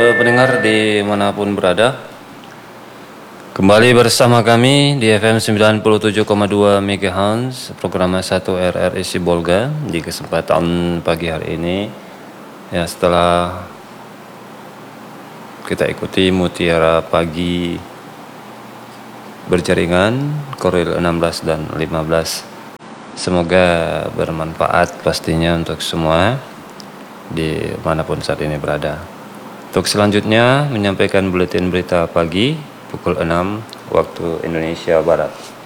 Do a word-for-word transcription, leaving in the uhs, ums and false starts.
Pendengar dimanapun berada, kembali bersama kami di F M sembilan puluh tujuh koma dua MHz program satu R R I Sibolga di kesempatan pagi hari ini. Ya, setelah kita ikuti Mutiara Pagi berjaringan Koril enam belas dan lima belas, semoga bermanfaat pastinya untuk semua di manapun saat ini berada. Untuk selanjutnya menyampaikan buletin berita pagi pukul enam waktu Indonesia Barat.